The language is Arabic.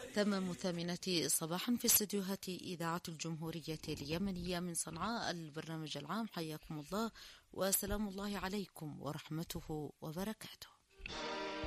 تمام الثامنة صباحا في استديوهات إذاعة الجمهورية اليمنية من صنعاء البرنامج العام. حياكم الله وسلام الله عليكم ورحمته وبركاته.